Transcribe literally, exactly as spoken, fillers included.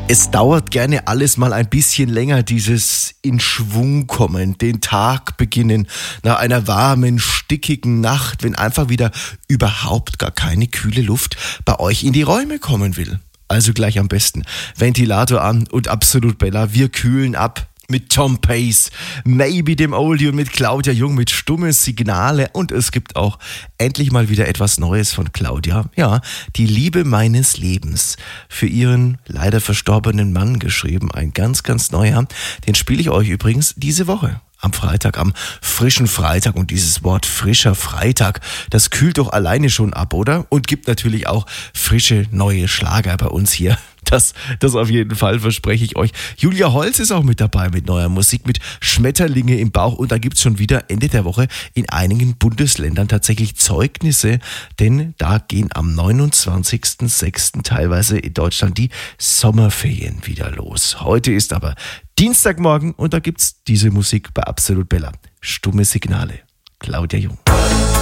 Es dauert gerne alles mal ein bisschen länger, dieses in Schwung kommen, den Tag beginnen, nach einer warmen, stickigen Nacht, wenn einfach wieder überhaupt gar keine kühle Luft bei euch in die Räume kommen will. Also gleich am besten Ventilator an und Absolut Bella, wir kühlen ab. Mit Tom Pace, Maybe dem Oldie und mit Claudia Jung mit Stumme Signale. Und es gibt auch endlich mal wieder etwas Neues von Claudia. Ja, die Liebe meines Lebens. Für ihren leider verstorbenen Mann geschrieben. Ein ganz, ganz neuer. Den spiele ich euch übrigens diese Woche. Am Freitag, am frischen Freitag. Und dieses Wort frischer Freitag, das kühlt doch alleine schon ab, oder? Und gibt natürlich auch frische neue Schlager bei uns hier. Das, das auf jeden Fall, verspreche ich euch. Julia Holz ist auch mit dabei mit neuer Musik, mit Schmetterlinge im Bauch. Und da gibt's schon wieder Ende der Woche in einigen Bundesländern tatsächlich Zeugnisse. Denn da gehen am neunundzwanzigsten sechsten teilweise in Deutschland die Sommerferien wieder los. Heute ist aber Dienstagmorgen und da gibt's diese Musik bei Absolut Bella. Stumme Signale. Claudia Jung.